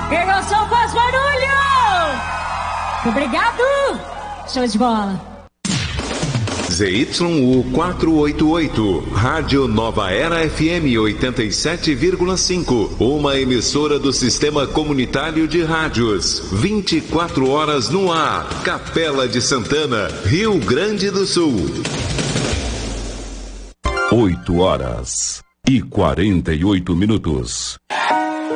Emoção, faz barulho! Obrigado! Show de bola! ZYU 488, Rádio Nova Era FM 87,5, uma emissora do Sistema Comunitário de Rádios, 24 horas no ar, Capela de Santana, Rio Grande do Sul. 8 horas e 48 minutos.